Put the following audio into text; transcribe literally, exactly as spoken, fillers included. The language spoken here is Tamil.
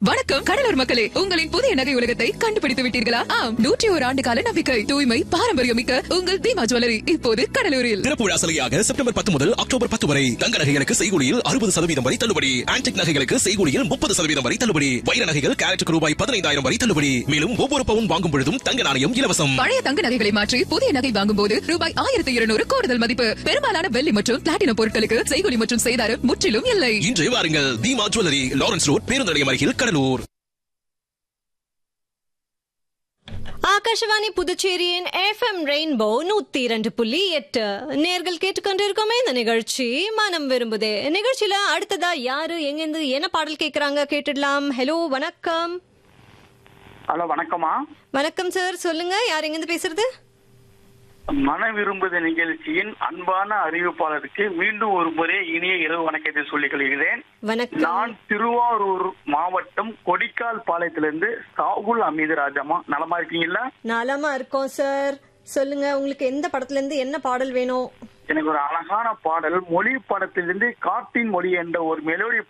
வணக்கம் கடலூர் மக்களே, உங்களின் புதிய நகை உலகத்தை கண்டுபிடித்து விட்டீர்களா? ஆம், நூற்றி ஒரு ஆண்டு கால நம்பிக்கை, தூய்மை, பாரம்பரியம் மிக்க உங்கள் தீமா ஜுவல்லரி இப்போது கடலூரில். திறப்புழா சலுகையாக செப்டம்பர் பத்து முதல் அக்டோபர் பத்து வரை தங்க நகைகளுக்கு செய்கூலியில் அறுபது சதவீதம் வரை தள்ளுபடி. ஆன்டிக் நகைகளுக்கு செய்கூலியில் முப்பது சதவீதம் வரை தள்ளுபடி. வைர நகைகள் கேரட்டுக்கு ரூபாய் பதினைந்தாயிரம் வரை தள்ளுபடி. மேலும் ஒவ்வொரு பவுன் வாங்கும் பொழுதும் தங்க நாணயம் இலவசம். பழைய தங்க நகைகளை மாற்றி புதிய நகை வாங்கும் போது ரூபாய் ஆயிரத்தி இருநூறு கூடுதல் மதிப்பு. பெரும்பாலான வெள்ளி மற்றும் பிளாட்டினம் பொருட்களுக்கு செய்கூலி மற்றும் செய்தாரம் முற்றிலும் இல்லை. இன்று வாருங்கள், தீமா ஜுவல்லரி, லாரன்ஸ் ரோட், பேருந்து நிலையம் அருகில், கடலூர். ஆகாஷவாணி புதுச்சேரியின் எஃப்எம் ரெயின்போ நூத்தி இரண்டு புள்ளி எட்டு நேர்கள் கேட்டுக்கொண்டிருக்கோமே இந்த நிகழ்ச்சி மனம் விரும்புதே. நிகழ்ச்சியில அடுத்ததா யாரு எங்கிருந்து என்ன பாடல் கேக்குறாங்க கேட்டுடலாம். ஹலோ, வணக்கம். ஹலோ, வணக்கம்மா. வணக்கம் சார், சொல்லுங்க, யார் எங்கிருந்து பேசுறது? மன விரும்புத நிகழ்ச்சியின் அன்பான அறிவிப்பாளருக்கு மீண்டும் ஒரு முறை இனிய இரவு வணக்கத்தை சொல்லிக் கொள்கிறேன். வணக்கம். நான் திருவாரூர் மாவட்டம் கொடிக்கால் பாளையத்திலிருந்து சாகுல் அமீது ராஜாமா. நலமா இருக்கீங்களா? நலமா இருக்கோம் சார். சொல்லுங்க, உங்களுக்கு எந்த படத்துல இருந்து என்ன பாடல் வேணும்? எனக்கு ஒரு அழகான பாடல், மொழி படத்திலிருந்து காட்டின் மொழி என்ற ஒரு மெலோடி